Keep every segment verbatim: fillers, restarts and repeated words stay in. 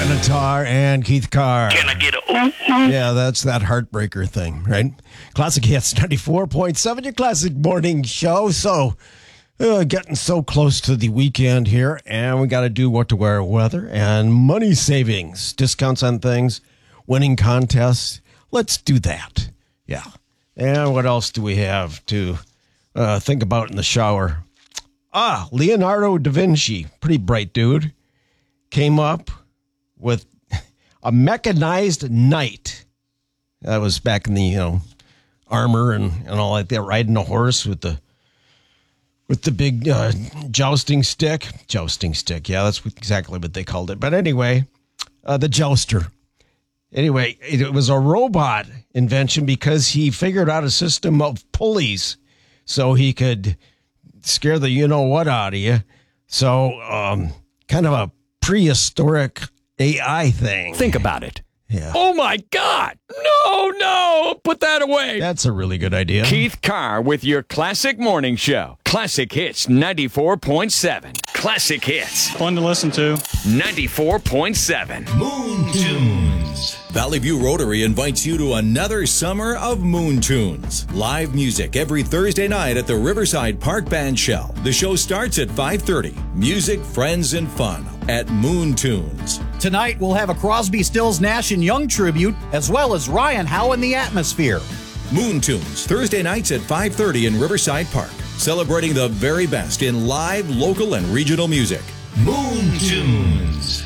Benatar and Keith Carr. Can I get a ooh? Yeah, that's that heartbreaker thing, right? Classic Hits ninety-four point seven, your classic morning show. So, uh, getting so close to the weekend here, and we got to do what to wear weather and money savings, discounts on things, winning contests. Let's do that. Yeah. And what else do we have to uh, think about in the shower? Ah, Leonardo da Vinci, pretty bright dude, came up with a mechanized knight. That was back in the, you know, armor and, and all like that, riding a horse with the with the big uh, jousting stick. Jousting stick, yeah, that's exactly what they called it. But anyway, uh, the jouster. Anyway, it, it was a robot invention because he figured out a system of pulleys so he could scare the you-know-what out of you. So, um, kind of a prehistoric A I thing. Think about it. Yeah. Oh, my God. No, no. Put that away. That's a really good idea. Keith Carr with your Classic Morning Show. Classic Hits ninety-four point seven. Classic Hits. Fun to listen to. ninety-four point seven. Moon Tunes. Valley View Rotary invites you to another summer of Moon Tunes. Live music every Thursday night at the Riverside Park Band Shell. The show starts at five thirty. Music, friends, and fun at Moon Tunes. Tonight, we'll have a Crosby, Stills, Nash and Young tribute, as well as Ryan Howe and the Atmosphere. Moon Tunes, Thursday nights at five thirty in Riverside Park. Celebrating the very best in live, local, and regional music. Moon Tunes.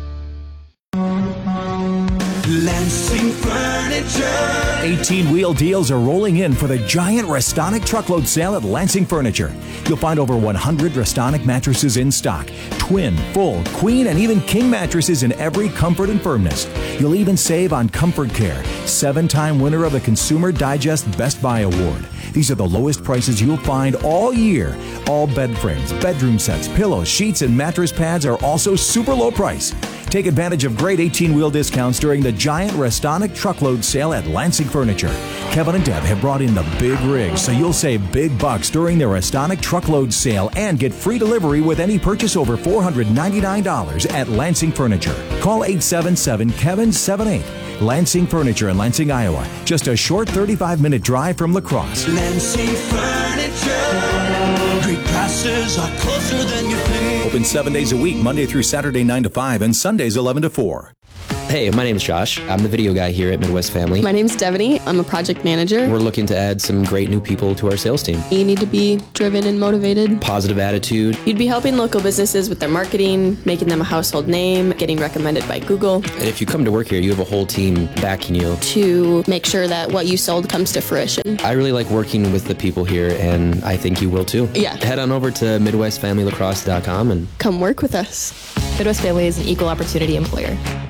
Lansing Furniture. eighteen-wheel deals are rolling in for the giant Restonic truckload sale at Lansing Furniture. You'll find over one hundred Restonic mattresses in stock. Twin, full, queen, and even king mattresses in every comfort and firmness. You'll even save on Comfort Care, seven-time winner of the Consumer Digest Best Buy Award. These are the lowest prices you'll find all year. All bed frames, bedroom sets, pillows, sheets, and mattress pads are also super low price. Take advantage of great eighteen-wheel discounts during the giant Restonic truckload sale at Lansing Furniture. Kevin and Deb have brought in the big rigs, so you'll save big bucks during their Restonic truckload sale and get free delivery with any purchase over four hundred ninety-nine dollars at Lansing Furniture. Call eight seven seven, Kevin seven eight. Lansing Furniture in Lansing, Iowa. Just a short thirty-five minute drive from La Crosse. Lansing Furniture. Great prices are closer than you think. Open seven days a week, Monday through Saturday, nine to five, and Sundays, eleven to four. Hey, my name's Josh. I'm the video guy here at Midwest Family. My name's Devaney. I'm a project manager. We're looking to add some great new people to our sales team. You need to be driven and motivated. Positive attitude. You'd be helping local businesses with their marketing, making them a household name, getting recommended by Google. And if you come to work here, you have a whole team backing you. To make sure that what you sold comes to fruition. I really like working with the people here, and I think you will too. Yeah. Head on over to midwest family lacrosse dot com and come work with us. Midwest Family is an equal opportunity employer.